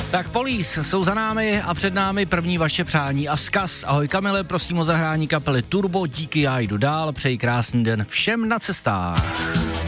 Tak Police jsou za námi a před námi první vaše přání a vzkaz. Ahoj Kamile, prosím o zahrání kapely Turbo, díky, já jdu dál, přeji krásný den všem na cestách.